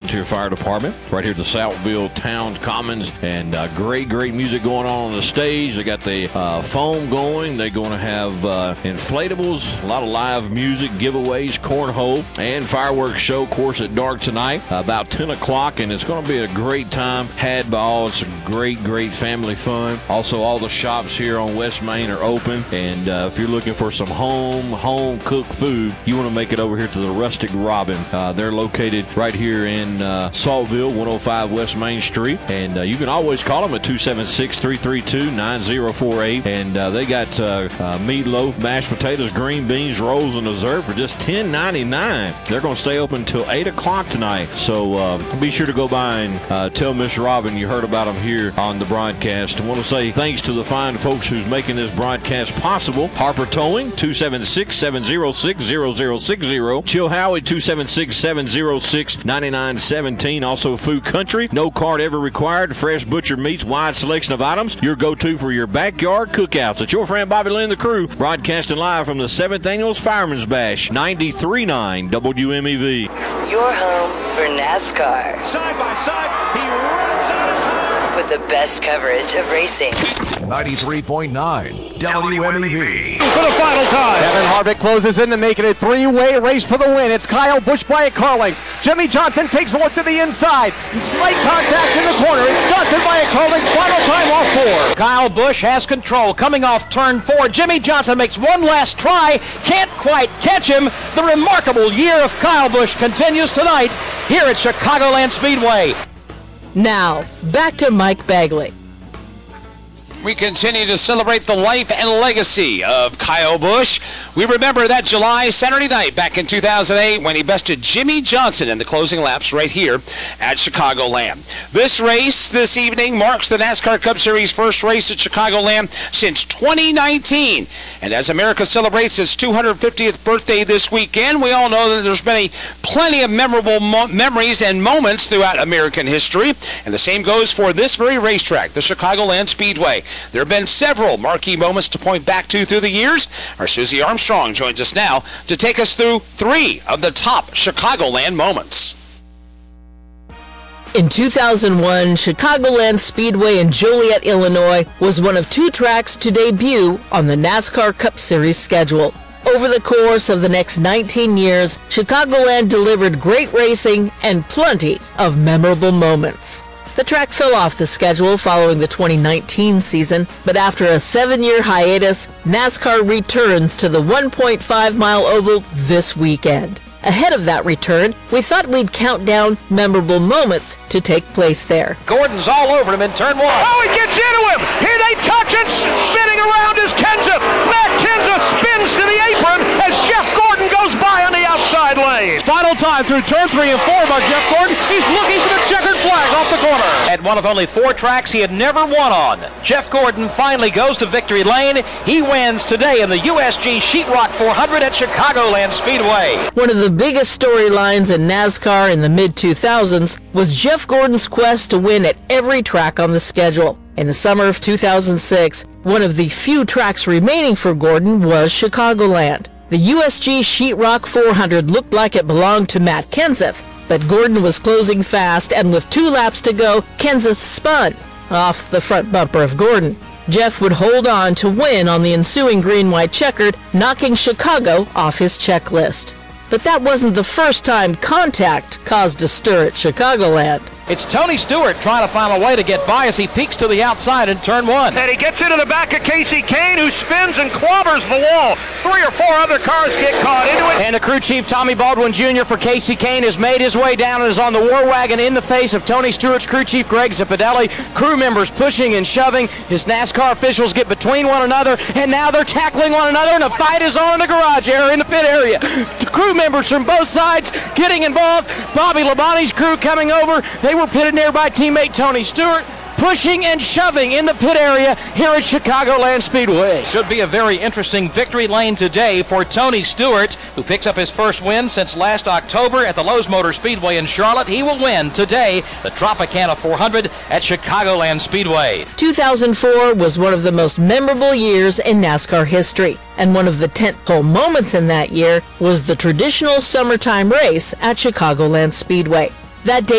Volunteer Fire Department right here at the Southville Town Commons. And great music going on the stage. They got the foam going. They're going to have inflatables, a lot of live music, giveaways, cornhole, and fireworks show, of course, at dark tonight, about 10 o'clock. And it's going to be a great time had by all. It's a great family fun. Also, all the shops here on West Main are open. And if you're looking for some home-cooked food, you want to make it over here to the Rustic Robin. They're located right here in Saltville, 105 West Main Street. And you can always call them at 276-332-9048. And they got meatloaf, mashed potatoes, green beans, rolls, and dessert for just $10.99. They're going to stay open until 8 o'clock tonight. So be sure to go by and tell Miss Robin you heard about them here on the broadcast. I want to say thanks to the fine folks who's making this broadcast possible. Harper Towing, 276-706-0060. Chill Howie, 276-706-9917. Also Food Country, no card ever required. Fresh butcher meats, wide selection of items. Your go-to for your backyard cookouts. It's your friend Bobby Lynn, the crew, broadcasting live from the 7th Annual Fireman's Bash, 93.9 WMEV. Your home for NASCAR. Side by side, he runs out of time. With the best coverage of racing. 93.9 WMEV. For the final time. Kevin Harvick closes in to make it a three-way race for the win. It's Kyle Busch, Wyatt Carling. Jimmie Johnson takes a look to the inside. Slight contact in the corner. It's Johnson, Wyatt Carling. Final time off 4. Kyle Busch has control coming off turn 4. Jimmie Johnson makes one last try. Can't quite catch him. The remarkable year of Kyle Busch continues tonight here at Chicagoland Speedway. Now, back to Mike Bagley. We continue to celebrate the life and legacy of Kyle Busch. We remember that July Saturday night back in 2008 when he bested Jimmie Johnson in the closing laps right here at Chicagoland. This race this evening marks the NASCAR Cup Series first race at Chicagoland since 2019. And as America celebrates its 250th birthday this weekend, we all know that there's been plenty of memorable memories and moments throughout American history. And the same goes for this very racetrack, the Chicagoland Speedway. There have been several marquee moments to point back to through the years. Our Susie Armstrong joins us now to take us through 3 of the top Chicagoland moments. In 2001, Chicagoland Speedway in Joliet, Illinois was one of 2 tracks to debut on the NASCAR Cup Series schedule. Over the course of the next 19 years, Chicagoland delivered great racing and plenty of memorable moments. The track fell off the schedule following the 2019 season, but after a 7-year hiatus, NASCAR returns to the 1.5-mile oval this weekend. Ahead of that return, we thought we'd count down memorable moments to take place there. Gordon's all over him in turn 1. Oh, he gets into him! Here they touch and spinning around is Kenseth. Matt Kenseth spins to the apron as Jeff Gordon goes by on the outside lane. Final time through turn 3 and 4 by Jeff Gordon. He's looking for the checkered flag off the corner. At one of only 4 tracks he had never won on, Jeff Gordon finally goes to victory lane. He wins today in the USG Sheetrock 400 at Chicagoland Speedway. One of the biggest storylines in NASCAR in the mid-2000s was Jeff Gordon's quest to win at every track on the schedule. In the summer of 2006, one of the few tracks remaining for Gordon was Chicagoland. The USG Sheetrock 400 looked like it belonged to Matt Kenseth, but Gordon was closing fast, and with 2 laps to go, Kenseth spun off the front bumper of Gordon. Jeff would hold on to win on the ensuing green-white checkered, knocking Chicago off his checklist. But that wasn't the first time contact caused a stir at Chicagoland. It's Tony Stewart trying to find a way to get by as he peeks to the outside in turn 1. And he gets into the back of Casey Kane, who spins and clobbers the wall. 3 or 4 other cars get caught into it. And the crew chief, Tommy Baldwin Jr. for Casey Kane, has made his way down and is on the war wagon in the face of Tony Stewart's crew chief, Greg Zipadelli. Crew members pushing and shoving. His NASCAR officials get between one another, and now they're tackling one another, and a fight is on in the garage area, in the pit area. The crew members from both sides getting involved. Bobby Labonte's crew coming over. They were pitted near by teammate Tony Stewart, pushing and shoving in the pit area here at Chicagoland Speedway. Should be a very interesting victory lane today for Tony Stewart, who picks up his first win since last October at the Lowe's Motor Speedway in Charlotte. He will win today the Tropicana 400 at Chicagoland Speedway. 2004 was one of the most memorable years in NASCAR history, and one of the tentpole moments in that year was the traditional summertime race at Chicagoland Speedway. That day